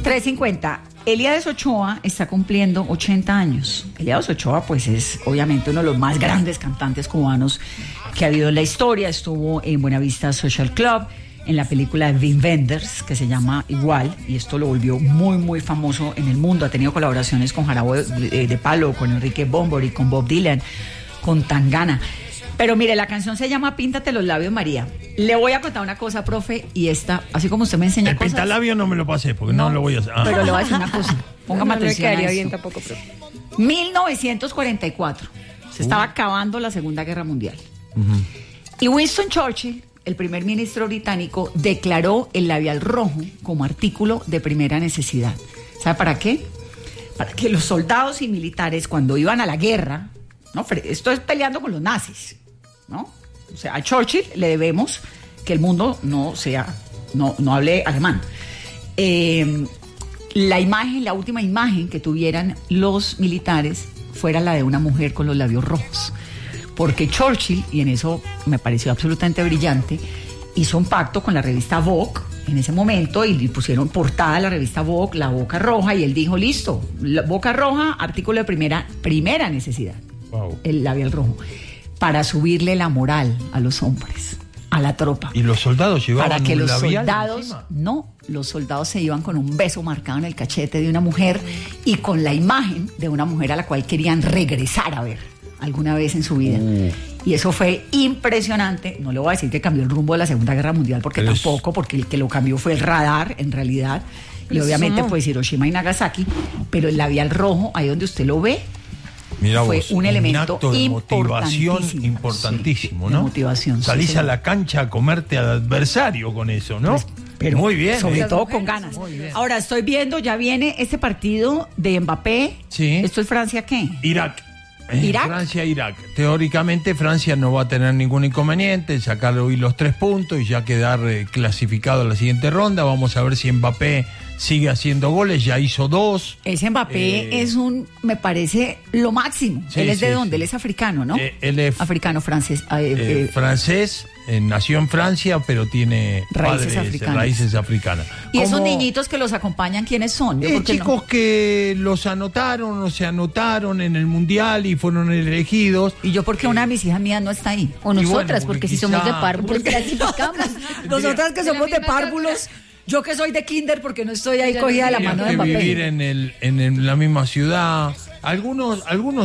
3:50. Elías Ochoa está cumpliendo 80 años. Elías Ochoa, pues, es obviamente uno de los más grandes cantantes cubanos que ha habido en la historia. Estuvo en Buenavista Social Club, en la película de Wim Wenders, que se llama igual, y esto lo volvió muy, muy famoso en el mundo. Ha tenido colaboraciones con Jarabe de Palo, con Enrique Bunbury, con Bob Dylan, con Tangana. Pero mire, la canción se llama Píntate los labios, María. Le voy a contar una cosa, profe, y esta, así como usted me enseña el cosas... El pintalabio no me lo pasé, porque no lo voy a hacer. Pero le voy a decir una cosa. Póngame atención No le quedaría a bien esto. tampoco, profe. 1944. Se estaba acabando la Segunda Guerra Mundial. Y Winston Churchill, el primer ministro británico, declaró el labial rojo como artículo de primera necesidad. ¿Sabe para qué? Para que los soldados y militares, cuando iban a la guerra, ¿no? Esto es peleando con los nazis, ¿no? O sea, a Churchill le debemos que el mundo no hable alemán. La última imagen que tuvieran los militares fuera la de una mujer con los labios rojos. Porque Churchill, y en eso me pareció absolutamente brillante, hizo un pacto con la revista Vogue en ese momento y le pusieron portada a la revista Vogue, la boca roja, y él dijo, listo, la boca roja, artículo de primera necesidad. Wow. El labial rojo, para subirle la moral a los hombres, a la tropa. ¿Y los soldados llevaban para que un los labial soldados encima? No, los soldados se iban con un beso marcado en el cachete de una mujer y con la imagen de una mujer a la cual querían regresar a ver alguna vez en su vida. Y eso fue impresionante. No le voy a decir que cambió el rumbo de la Segunda Guerra Mundial, porque tampoco, porque el que lo cambió fue el radar, en realidad. Y obviamente, pues, Hiroshima y Nagasaki. Pero el labial rojo, ahí donde usted lo ve, Mirá fue vos, un elemento acto de motivación importantísimo, ¿no? De motivación. Salís a la cancha a comerte al adversario con eso, ¿no? Pues, pero muy bien. Sobre todo con ganas. Ahora, estoy viendo, ya viene este partido de Mbappé. Sí. ¿Esto es Francia qué? Irak. ¿Irak? Francia-Irak. Teóricamente Francia no va a tener ningún inconveniente en sacar hoy los 3 puntos y ya quedar clasificado a la siguiente ronda. Vamos a ver si Mbappé sigue haciendo goles, ya hizo 2. Ese Mbappé es me parece lo máximo. Sí, ¿Él es de dónde? Sí. Él es africano, ¿no? Él es africano, francés. Francés, nació en Francia, pero tiene raíces africanas. ¿Y esos niñitos que los acompañan, quiénes son? Chicos que los anotaron o se anotaron en el Mundial y fueron elegidos. ¿Y yo por qué una de mis hijas mías no está ahí? O nosotras, bueno, porque si somos de párvulos, porque clasificamos. Nosotras que somos de párvulos. Yo que soy de kinder, porque no estoy ahí cogida de la mano de Mbappé. Vivir en la misma ciudad. Algunos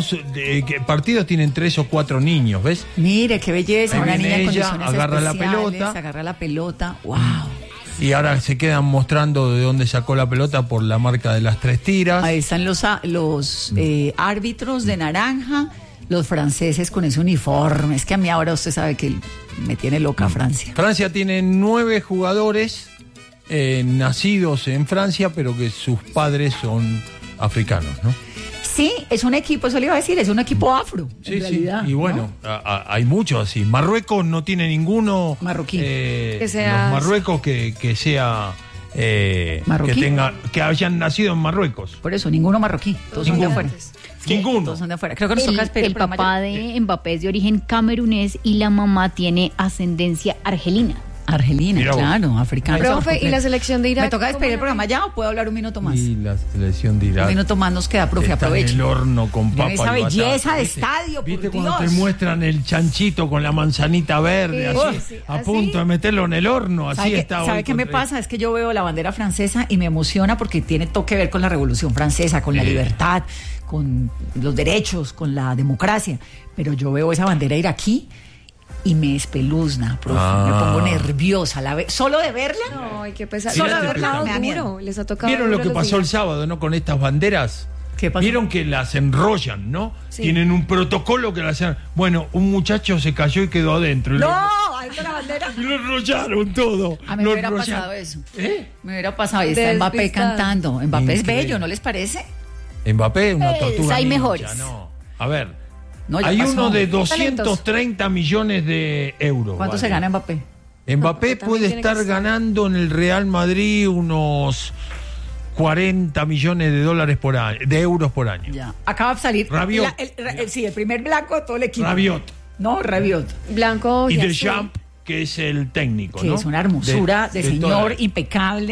partidos tienen 3 o 4 niños, ¿ves? Mire, qué belleza. Ahí una niña en ella, condiciones agarra la pelota. ¡Wow! Y ahora se quedan mostrando de dónde sacó la pelota por la marca de las 3 tiras. Ahí están los árbitros de naranja, los franceses con ese uniforme. Es que a mí ahora usted sabe que me tiene loca Francia. Francia tiene 9 jugadores nacidos en Francia, pero que sus padres son africanos, ¿no? Sí, es un equipo, eso le iba a decir, es un equipo afro, en realidad. Y bueno, ¿no? Hay muchos así. Marruecos no tiene ninguno marroquí. Los Marruecos que sea que hayan nacido en Marruecos. Por eso, ninguno marroquí, todos son de afuera. Ninguno. Todos son de afuera. Creo que nos toca esperar el papá de Mbappé es de origen camerunés y la mamá tiene ascendencia argelina. Argelina, claro, africana. Profe, ¿y la selección de Irak? ¿Me toca despedir el programa ya o puedo hablar un minuto más? Y la selección de Irak. Un minuto más nos queda, profe, aproveche. En el horno con papa esa y belleza batata. de estadio, ¿Viste por cuando Dios? te muestran el chanchito con la manzanita verde, así, sí, a así. punto de meterlo en el horno? Así está. ¿Sabe qué me pasa? Es que yo veo la bandera francesa y me emociona porque tiene todo que ver con la Revolución Francesa, con la libertad, con los derechos, con la democracia. Pero yo veo esa bandera iraquí y me espeluzna, profe. Me pongo nerviosa. Solo de verla. No, qué pesar. Solo Les de ha verla tocado me da miedo. duro. Les ha tocado ¿Vieron lo duro que los pasó el días. sábado, no? Con estas banderas. ¿Qué pasó? Vieron que las enrollan, ¿no? Sí. Tienen un protocolo que las hacen. Bueno, un muchacho se cayó y quedó adentro. ¡No! Ahí está la bandera. Y lo enrollaron todo. A mí me hubiera pasado eso. Me hubiera pasado. Ahí está Mbappé Despistada. cantando. Mbappé es Increíble. bello, ¿no les parece? Mbappé, una tortuga hay ninja, mejores. no. A ver. No, ya Hay pasó. uno de Talentos. 230 millones de euros. ¿Cuánto se gana Mbappé? Mbappé No, puede también tiene estar que estar. ganando en el Real Madrid unos 40 millones de dólares por año, de euros por año. Ya. Acaba de salir. Rabiot. El primer blanco de todo el equipo. Rabiot. No, Rabiot. Blanco Y azul. Deschamps, que es el técnico, Que ¿no? es una hermosura de señor todo. impecable.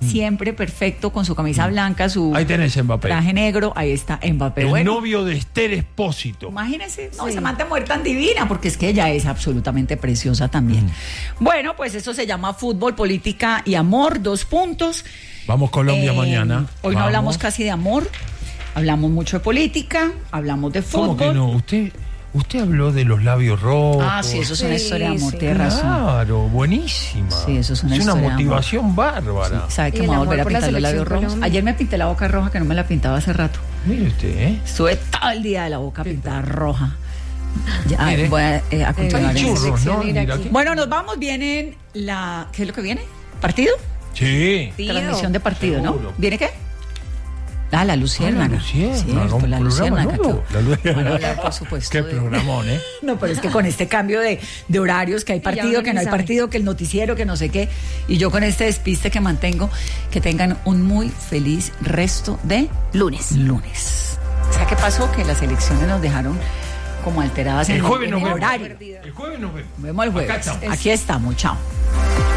siempre perfecto, con su camisa blanca, su Ahí tenés Mbappé. traje negro, ahí está Mbappé. El Bueno, novio de Esther Espósito. imagínense, no, esa amante mujer tan divina, porque es que ella es absolutamente preciosa también. Bueno, pues eso se llama fútbol, política y amor, 2 puntos. Vamos Colombia mañana. Hoy no Vamos. hablamos casi de amor, hablamos mucho de política, hablamos de fútbol. ¿Cómo que no? Usted habló de los labios rojos. Ah, sí, eso es una Sí, historia de amor, sí. tiene razón. Claro, buenísima. Sí, eso es una historia de amor. motivación bárbara. ¿Sabe que Y me el voy a amor volver a por la pintar los labios selección rojos? Colombia. Ayer me pinté la boca roja, que no me la pintaba hace rato. Mire usted, ¿eh? Estuve todo el día de la boca pintada roja. Ya, Mire. voy a continuar Hay en eso. churros, ¿no? Selección Mira iraquí. aquí. Bueno, nos vamos, vienen la... ¿Qué es lo que viene? ¿Partido? Sí. Transmisión de partido, Seguro. ¿no? ¿Viene qué? Ah, la Luciérnaga. La Luciérnaga, Cierto, un la programa Luciérnaga. nuevo. La Luciérnaga. Van a hablar, por supuesto. Qué de- programón, ¿eh? No, pero es que con este cambio de horarios, que hay partido, uno que no ni hay sabe. partido, que el noticiero, que no sé qué, y yo con este despiste que mantengo, que tengan un muy feliz resto de lunes. O sea, ¿qué pasó? Que las elecciones nos dejaron como alteradas El en jueves en nos el vemos. horario. El jueves nos vemos. Nos vemos el Acá jueves. estamos. Aquí estamos, chao.